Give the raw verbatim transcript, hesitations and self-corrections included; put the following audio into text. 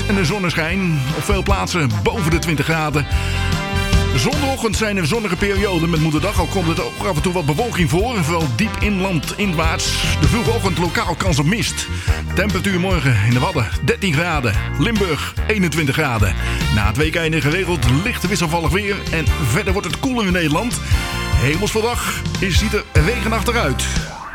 en de zonneschijn. Op veel plaatsen boven de twintig graden. Zondagochtend zijn er zonnige perioden met moederdag. Al komt er ook af en toe wat bewolking voor. Vooral diep inland inwaarts. De vroege ochtend lokaal kans op mist. Temperatuur morgen in de Wadden dertien graden. Limburg eenentwintig graden. Na het weekende geregeld licht wisselvallig weer. En verder wordt het koeler in Nederland. Hemelsverdag ziet er regenachtig uit.